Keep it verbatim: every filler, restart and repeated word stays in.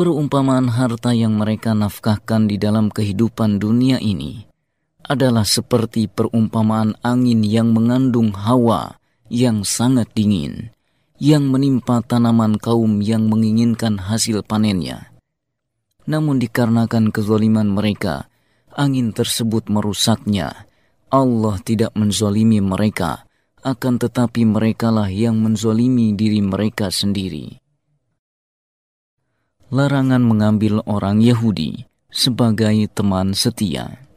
Perumpamaan harta yang mereka nafkahkan di dalam kehidupan dunia ini adalah seperti perumpamaan angin yang mengandung hawa yang sangat dingin, yang menimpa tanaman kaum yang menginginkan hasil panennya. Namun dikarenakan kezaliman mereka, angin tersebut merusaknya. Allah tidak menzalimi mereka, akan tetapi merekalah yang menzalimi diri mereka sendiri. Larangan mengambil orang Yahudi sebagai teman setia.